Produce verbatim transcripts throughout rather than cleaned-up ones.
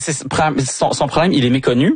c'est son, son problème, il est méconnu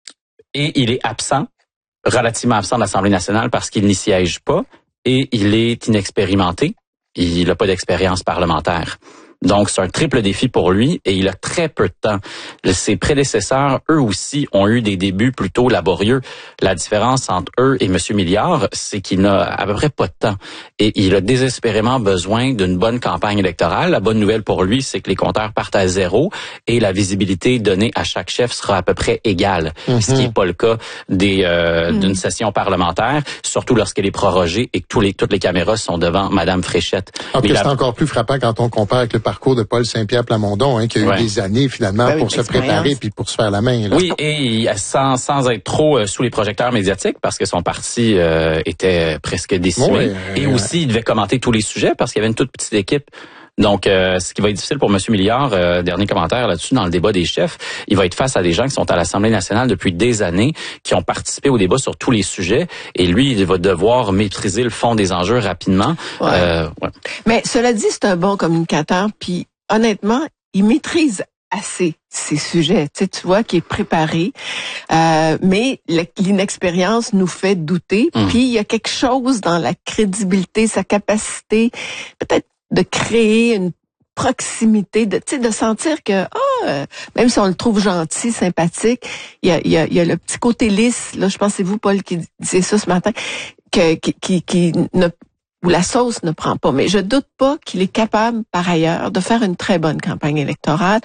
et il est absent, relativement absent de l'Assemblée nationale parce qu'il n'y siège pas et il est inexpérimenté. Il n'a pas d'expérience parlementaire. Donc, c'est un triple défi pour lui et il a très peu de temps. Ses prédécesseurs, eux aussi, ont eu des débuts plutôt laborieux. La différence entre eux et M. Milliard, c'est qu'il n'a à peu près pas de temps. Et il a désespérément besoin d'une bonne campagne électorale. La bonne nouvelle pour lui, c'est que les compteurs partent à zéro et la visibilité donnée à chaque chef sera à peu près égale. Mm-hmm. Ce qui n'est pas le cas des, euh, mm. d'une session parlementaire, surtout lorsqu'elle est prorogée et que tous les, toutes les caméras sont devant Mme Fréchette. Alors que c'est la... encore plus frappant quand on compare avec le parcours de Paul Saint-Pierre Plamondon, hein, qui a eu ouais. des années finalement ben oui, pour se préparer puis pour se faire la main. Là. Oui, et sans, sans être trop euh, sous les projecteurs médiatiques, parce que son parti euh, était presque décimé. Oui, euh, et aussi, il devait commenter tous les sujets parce qu'il y avait une toute petite équipe. Donc, euh, ce qui va être difficile pour M. Milliard, euh, dernier commentaire là-dessus, dans le débat des chefs, il va être face à des gens qui sont à l'Assemblée nationale depuis des années, qui ont participé au débat sur tous les sujets, et lui, il va devoir maîtriser le fond des enjeux rapidement. Ouais. Euh, ouais. Mais cela dit, c'est un bon communicateur, puis honnêtement, il maîtrise assez ces sujets. Tu sais, tu vois qu'il est préparé, euh, mais l'inexpérience nous fait douter, mmh. puis il y a quelque chose dans la crédibilité, sa capacité, peut-être de créer une proximité, de, tu sais, de sentir que, ah, euh, même si on le trouve gentil, sympathique, il y a, il y a, il y a le petit côté lisse, là, je pense que c'est vous, Paul, qui disiez ça ce matin, que, qui, qui, qui ne, où la sauce ne prend pas. Mais je doute pas qu'il est capable, par ailleurs, de faire une très bonne campagne électorale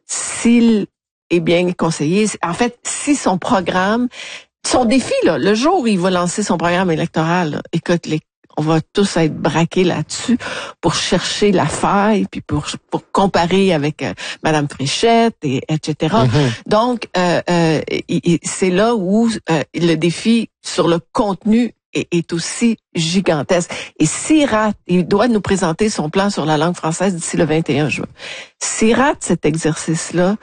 s'il est bien conseillé. En fait, si son programme, son défi, là, le jour où il va lancer son programme électoral, là, écoute, les on va tous être braqués là-dessus pour chercher la faille, puis pour pour comparer avec euh, Madame Fréchette, et etc. Mm-hmm. Donc, euh, euh, c'est là où euh, le défi sur le contenu est, est aussi gigantesque. Et s'il rate, il doit nous présenter son plan sur la langue française d'ici le vingt et un juin. S'il rate cet exercice-là,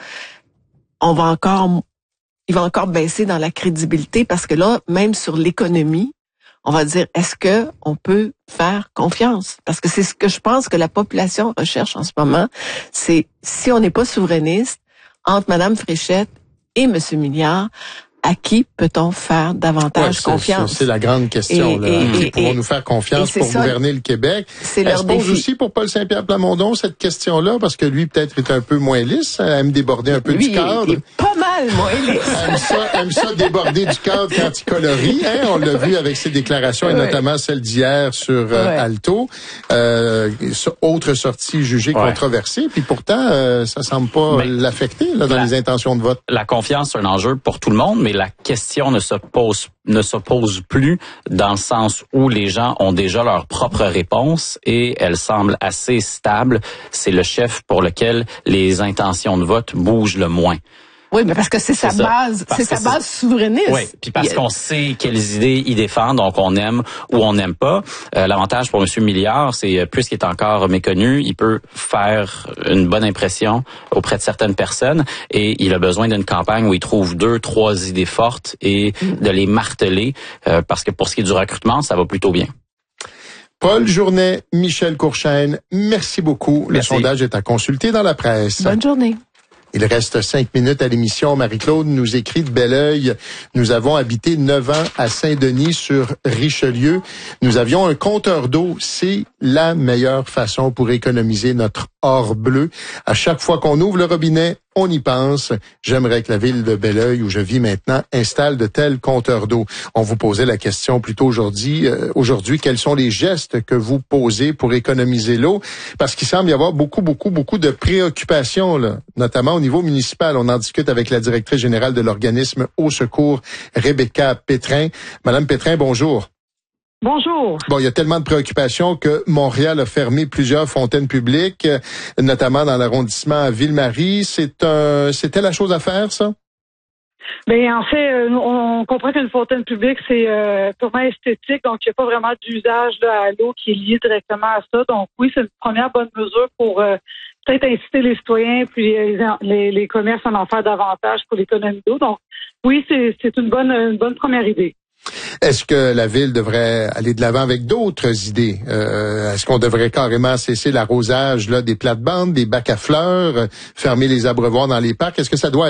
on va encore, il va encore baisser dans la crédibilité parce que là, même sur l'économie, on va dire, est-ce que on peut faire confiance? Parce que c'est ce que je pense que la population recherche en ce moment. C'est, si on n'est pas souverainiste, entre Mme Fréchette et M. Milliard, à qui peut-on faire davantage ouais, confiance? C'est, c'est la grande question. Et, là. Et, et, Pourront nous faire confiance pour ça, gouverner le Québec? C'est leur défi. Elle se pose aussi pour Paul Saint-Pierre Plamondon cette question-là, parce que lui, peut-être, est un peu moins lisse, elle aime déborder un peu lui, du cadre. Il est pas mal moins lisse. aime, ça, aime ça déborder du cadre quand il colorie. Hein? On l'a vu avec ses déclarations, et ouais. notamment celle d'hier sur euh, ouais. Alto. Euh, autre sortie jugée ouais. controversée, puis pourtant, euh, ça semble pas mais l'affecter là, dans la, les intentions de vote. La confiance, c'est un enjeu pour tout le monde, mais la question ne se pose ne s'oppose plus dans le sens où les gens ont déjà leur propre réponse et elle semble assez stable. C'est le chef pour lequel les intentions de vote bougent le moins. Oui, mais parce que c'est, c'est sa ça. base, parce c'est sa base c'est... souverainiste. Oui, puis parce a... qu'on sait quelles idées il défend, donc on aime ou on n'aime pas. Euh, l'avantage pour M. Milliard, c'est plus qu'il est encore méconnu, il peut faire une bonne impression auprès de certaines personnes et il a besoin d'une campagne où il trouve deux, trois idées fortes et mm. de les marteler euh, parce que pour ce qui est du recrutement, ça va plutôt bien. Paul Journet, Michel Courchaine, merci beaucoup. Merci. Le sondage est à consulter dans la presse. Bonne journée. Il reste cinq minutes à l'émission. Marie-Claude nous écrit de Belleuil. Nous avons habité neuf ans à Saint-Denis sur Richelieu. Nous avions un compteur d'eau. C'est la meilleure façon pour économiser notre or bleu. À chaque fois qu'on ouvre le robinet, on y pense. J'aimerais que la ville de Belleuil, où je vis maintenant, installe de tels compteurs d'eau. On vous posait la question plus tôt aujourd'hui. Euh, aujourd'hui, quels sont les gestes que vous posez pour économiser l'eau? Parce qu'il semble y avoir beaucoup, beaucoup, beaucoup de préoccupations, là, notamment au niveau municipal. On en discute avec la directrice générale de l'organisme Eau Secours, Rebecca Pétrin. Madame Pétrin, bonjour. Bonjour. Bon, il y a tellement de préoccupations que Montréal a fermé plusieurs fontaines publiques, notamment dans l'arrondissement à Ville-Marie. C'est un, c'était la chose à faire, ça? Bien, en fait, on comprend qu'une fontaine publique, c'est euh, purement esthétique, donc il n'y a pas vraiment d'usage là, à l'eau qui est lié directement à ça. Donc oui, c'est une première bonne mesure pour euh, peut-être inciter les citoyens puis les, les, les commerces à en faire davantage pour l'économie d'eau. Donc oui, c'est, c'est une bonne, une bonne première idée. Est-ce que la ville devrait aller de l'avant avec d'autres idées? Euh, est-ce qu'on devrait carrément cesser l'arrosage là des plates-bandes, des bacs à fleurs, fermer les abreuvoirs dans les parcs? Est-ce que ça doit